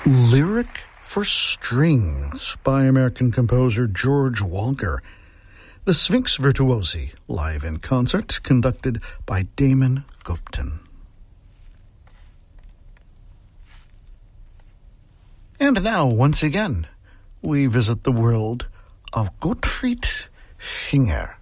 Lyric for Strings by American composer George Walker. The Sphinx Virtuosi, live in concert, conducted by Damon Gupton. And now, once again, we visit the world of Gottfried Finger.